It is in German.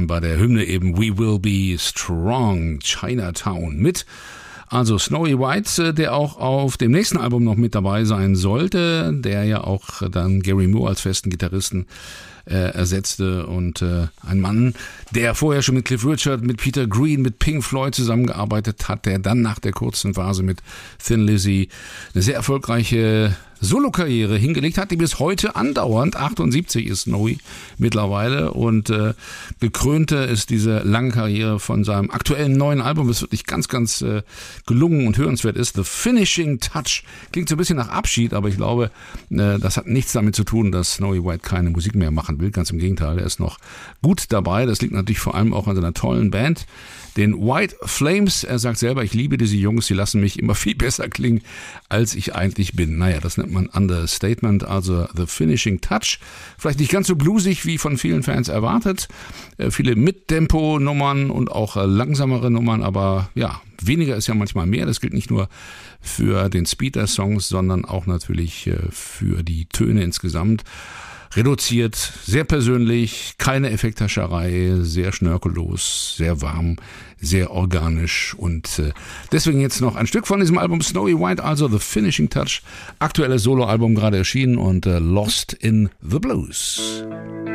anderem bei der Hymne eben We Will Be Strong, Chinatown mit. Also Snowy White, der auch auf dem nächsten Album noch mit dabei sein sollte, der ja auch dann Gary Moore als festen Gitarristen ersetzte und ein Mann, der vorher schon mit Cliff Richard, mit Peter Green, mit Pink Floyd zusammengearbeitet hat, der dann nach der kurzen Phase mit Thin Lizzy eine sehr erfolgreiche Solokarriere hingelegt hat, die bis heute andauernd, 78 ist Snowy mittlerweile und gekrönte ist diese lange Karriere von seinem aktuellen neuen Album, das wirklich ganz, ganz gelungen und hörenswert ist. The Finishing Touch klingt so ein bisschen nach Abschied, aber ich glaube, das hat nichts damit zu tun, dass Snowy White keine Musik mehr machen will, ganz im Gegenteil, er ist noch gut dabei, das liegt natürlich vor allem auch an seiner tollen Band, den White Flames. Er sagt selber, ich liebe diese Jungs, die lassen mich immer viel besser klingen, als ich eigentlich bin. Naja, das nennt man Understatement, also The Finishing Touch. Vielleicht nicht ganz so bluesig, wie von vielen Fans erwartet. Viele Mittempo-Nummern und auch langsamere Nummern, aber ja, weniger ist ja manchmal mehr. Das gilt nicht nur für den Speed der Songs, sondern auch natürlich für die Töne insgesamt. Reduziert, sehr persönlich, keine Effekthascherei, sehr schnörkellos, sehr warm, sehr organisch und deswegen jetzt noch ein Stück von diesem Album Snowy White, also The Finishing Touch, aktuelles Soloalbum gerade erschienen und Lost in the Blues.